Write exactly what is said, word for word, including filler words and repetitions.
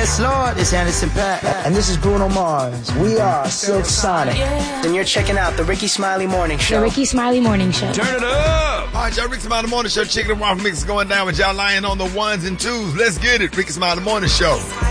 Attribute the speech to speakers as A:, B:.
A: Yes, Lord, it's Anderson .Paak.
B: And this is Bruno Mars. We are Silk Sonic.
A: And you're checking out the Ricky Smiley Morning Show.
C: The Ricky Smiley Morning Show.
D: Turn it up! All right, y'all, Ricky Smiley Morning Show. Chicken and waffle mix going down with y'all lying on the ones and twos. Let's get it. Ricky Smiley Morning Show.